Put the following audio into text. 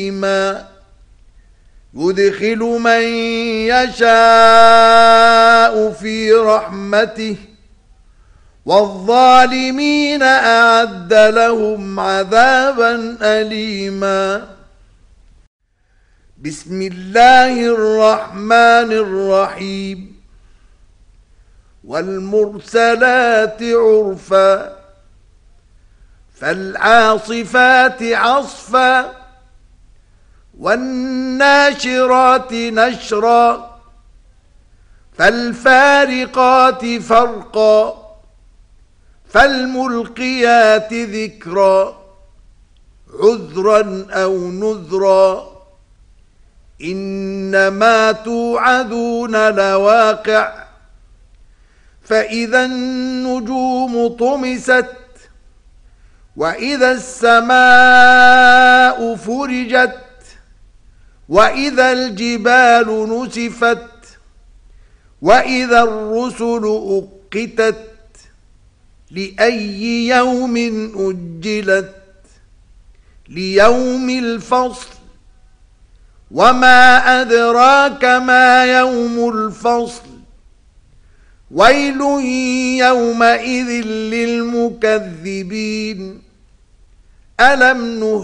يدخل من يشاء في رحمته والظالمين أعد لهم عذابا أليما. بسم الله الرحمن الرحيم. والمرسلات عرفا فالعاصفات عصفا والناشرات نشرا فالفارقات فرقا فالملقيات ذكرا عذرا أو نذرا إنما توعدون لواقع فإذا النجوم طمست وإذا السماء فرجت وإذا الجبال نسفت وإذا الرسل أقتت لأي يوم أجلت ليوم الفصل وما أدراك ما يوم الفصل ويل يومئذ للمكذبين. ألم